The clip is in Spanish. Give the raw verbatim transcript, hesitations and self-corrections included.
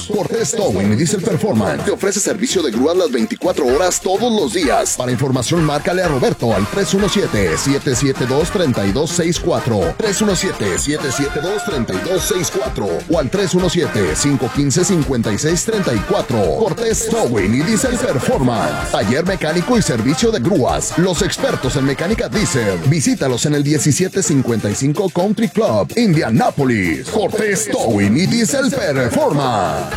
Autos. Cortés Towing y Diesel Performance te ofrece servicio de grúas las veinticuatro horas todos los días. Para información, márcale a Roberto al tres uno siete, siete siete dos, tres dos seis cuatro, tres uno siete, siete siete dos, tres dos seis cuatro o al tres uno siete, cinco uno cinco, cinco seis tres cuatro. Cortés Towing y Diesel Performance. Taller mecánico y servicio de grúas. Los expertos en mecánica diesel. Visítalos en el diecisiete cincuenta y cinco Country Club, Indianápolis. Cortés Towing y Diesel Performance.